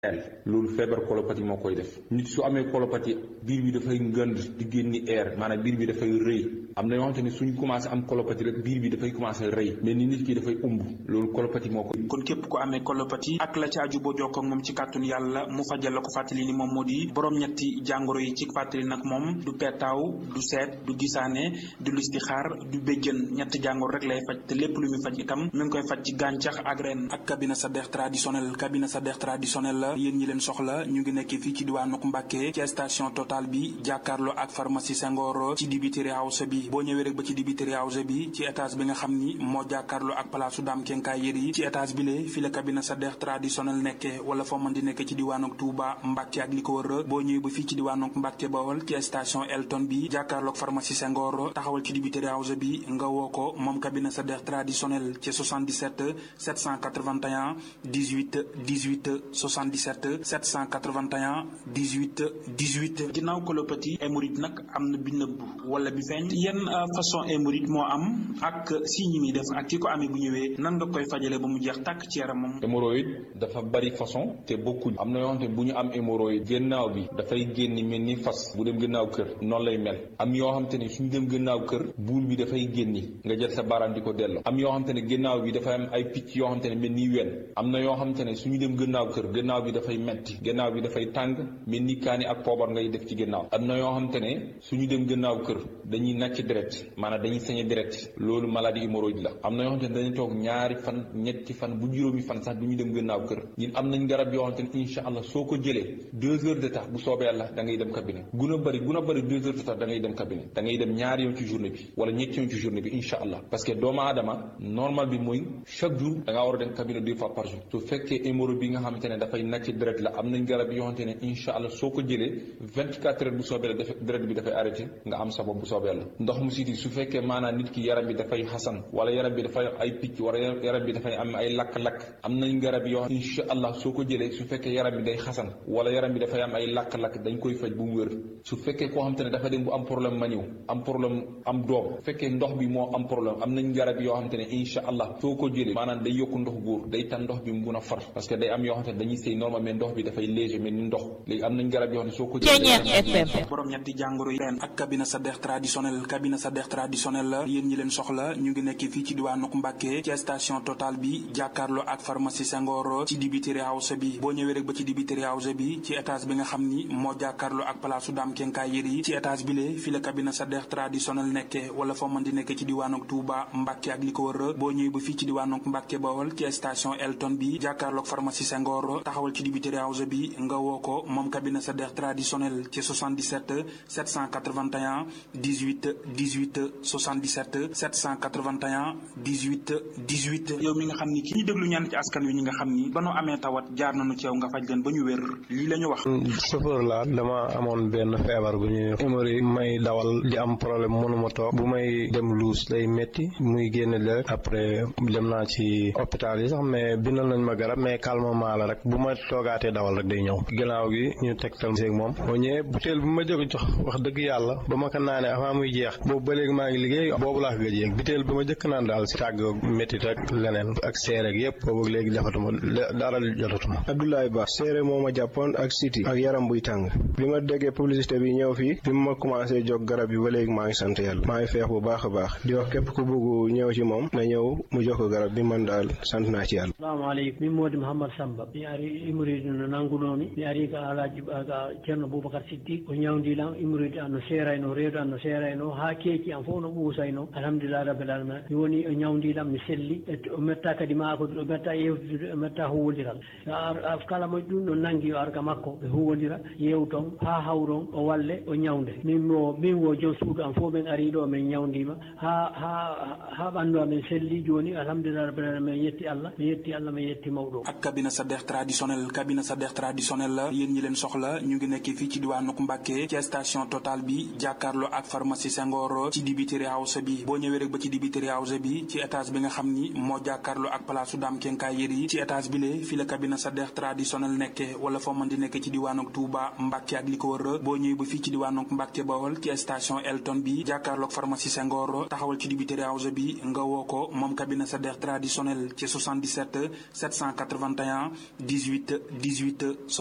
loolu feebar colopathie moo koy def. nit su amee colopathie biir bi dafay ngënd di génni air maanaam biir bi dafay rëy am na yoo xamante ni suñ commencé am colopathie rek biir bi dafay commencé rëy mais ni nit ki dafay ëmb loolu colopathie moo koy. kon képp ku amee colopathie ak la caaju boo jokkoo ak moom ci kàttun yàlla mu fajal la ko fàttali ni moom moo di borom ñetti jàngoro yi ci fàttali nag moom du peetaaw du seet du gisaane du listixaar du béjjën ñetti jàngoro rek lay faj te lépp lu muy faj itam mi ngi koy faj ci gàncax ak ren ak cabinet Sadekh traditionnel cabinet Sadekh traditionnel la yéen ñi leen soxla ñu ngi nekk fii ci diwaanu Mbàkke ci station Total bi jàkkaarloo ak pharmacie Senghor ci dibiteri house bi boo ñëwee rek ba ci dibiteri house bi ci étage bi nga xam ni moo jàkkaarloo ak palaasu Dame Kenkaay Yeri ci étage bi le fi la cabinet Sadekh traditionnel nekke wala foo mën di nekk ci diwaanu Touba Mbàkke ak li ko wër boo ñëwee ba fii ci diwaanu Mbàkke Bawol ci station Elton bi jàkkaarloo ak pharmacie Senghor taxawal ci dibiteri house bi nga woo ko moom cabinet Sadekh traditionnel ci 77 781 18 18 77 781 18 18. ginnaaw colopathie hémorroïde nag am na bi nëbb wala bi feeñ yenn façon hémorroïde moo am ak signe yi muy def ak ki ko amee bu ñëwee nan nga koy fajale ba mu jeex tàkk ci yaramam. hémorroïde dafa bari façon te bokkuñ am na yoo xamante ne bu ñu am hémorroïde gannaaw bi dafay génni mel ni fas bu dem gannaaw kër noonu lay mel am yoo xamante ne suñu dem gannaaw kër buul bi dafay génni nga jël sa baaraam di ko delloo am yoo xamante ne gannaaw bi dafay am ay picc yoo xamante ne mel ni wen am na yoo xamante ne suñu dem gannaaw kër gannaaw bi dafay metti gannaaw bi dafay tàng mel ni kaani ak poobar ngay def ci gannaaw am na yoo xamante ne suñu dem gannaaw kër dañuy nàcc deret maanaam dañuy sañe deret loolu maladie hémorroïde la am na yoo xamante ne dañuy toog ñaari fan ñetti fan bu juróomi fan sax du ñu dem gannaaw kër ñun am nañ garab yoo xamante ne incha allah soo ko jëlee 2 heures de temps bu soobee yàlla da ngay dem cabinet guna bëri 2 heures de temps da ngay dem cabinet da ngay dem ñaari yoon ci journée bi wala ñetti yoon ci journée bi incha allah parce que doomu aadama normal bi mooy chaque jour da ngaa war a dem cabinet 2 fois par jour su fekkee hémorroïde bi nga xamante ne dafay nàcc deret la am nañ garab yoo xamante ne incha allah soo ko jëlee 24 heures bu soobee yàlla deret bi dafay arrêté nga am sa bopp bu soobee yàlla ndox mu siti su fekkee maanaam nit ki yaram bi dafay xasan wala yaram bi dafay ay picc wala yaram bi dafay am ay lakk-lakk am nañ garab yoo incha allah soo ko jëlee su fekkee yaram bi day xasan wala yaram bi dafay am ay lakk-lakk dañ koy faj bu mu wér su fekkee koo xamante ne dafa dem bu am problème ma ñëw am problème am doom su fekkee ndox bi moo am problème am nañ garab yoo xamante ne incha allah soo ko jëlee maanaam day yokk ndox góor day tan ndox bi mu mun a far parce que day am yoo xamante ne dañuy sëy normal mais ndox bi dafay léger mais ni ndox léegi am nañ garab yoo xam ne soo ko jëlee borom ñetti jàngoro yi ren ak cabinet Sadekh traditionnel cabinet Sadekh traditionnel la yéen ñi leen soxla ñu ngi nekk fii ci diwaanu Mbàkke ci station Total bi jàkkaarloo ak pharmacie Senghor ci dibiteri house bi boo ñëwee rek ba ci dibiteri house bi ci étage bi nga xam ni moo jàkkaarloo ak palaasu Dame Kenkaay Yeri ci étage bi le fi la cabinet Sadekh traditionnel nekke wala foo mën di nekk ci diwaanu Touba Mbàkke ak li ko wër boo ñëwee ba fii ci diwaanu Mbàkke Bawol ci station Elton bi jàkkaarloo ak pharmacie Senghor taxawal ci dibiteri house bi nga woo ko moom cabinet Sadekh traditionnel ci 77 781 18 18 77 781 18 18. yow mi nga xam ni ki ñu déglu ñaan ci askan wi ñi nga xam ni ba noo amee tawat jaar nañu ci yow nga faj leen ba ñu wér lii la ñu wax. chauffeur la dama amoon benn feebar bu ñuy hémorroïde may dawal di am problème mënuma toog bu may dem luus day métti muy génne deret après dem naa ci hôpital yi sax mais bindal nañ ma garab mais calmement la rek bu ma toogaatee dawal rek day ñëw gannaaw gi ñu tegtal seeg moom boo ñëwee butéel bu ma jóg jox wax dëgg yàlla ba ma ko naanee avant muy jeex boobu ba léegi maa ngi liggéey boobu laa ko gëjee butéel bi ma jëkk naan daal si tàgg méttit ak leneen ak seere ak yëpp boobu léegi defatuma dara jotatuma. Abdoulaye Ba seere moo ma jàppoon ak siti ak yaram buy tàng bi ma déggee publicité bi ñëw fii bi ma commencé jóg garab yi ba léegi maa ngi sant yàlla maa ngi feex bu baax a baax di wax képp ku bëgg ñëw ci moom na ñëw mu jox ko garab bi man daal sant naa ci yàlla. Assalamualeykum min modi Mouhammad Samba mi ari hémorroïde no nangunomi mi ari ka alaji ceerno Boubacar Siddiq ko ñawdilam hémorroïde an no seerayno reedu an no seerayno ha keeki an fof no ɓuusayno alhamdulillah rabbil alamin mi woni o ñawdilam mi selli o metta kadi maako o metta yewtude o metta huwodiral kala moƴ ɗum no nangi yo arga makko ɓe huwodira yewton ha hawron o walle o ñawde min wo joom suudu an fof min ari ɗo min ñawdima ha ɓandu amen selli joni alhamdulillah rabbil alamin mi yetti Allah mi yetti mawɗo ak cabinet Sadekh traditionnel la yéen ñi leen soxla ñu ngi nekk fii ci diwaanu Mbàkke ci station Total bi jàkkaarloo ak pharmacie Senghor ci dibiteri house bi boo ñëwee rek ba ci dibiteri house bi ci étage bi nga xam ni moo jàkkaarloo ak palaasu Dame Kenkaay Yeri ci étage bi le fi la cabinet Sadekh traditionnel nekke wala foo mën di nekk ci diwaanu Touba Mbàkke ak li ko wër boo ñëwee ba fii ci diwaanu Mbàkke Bawol ci station Elton bi jàkkaarloo ak pharmacie Senghor taxawal ci dibiteri house bi nga woo ko moom cabinet Sadekh traditionnel ci 77 781 18 78 18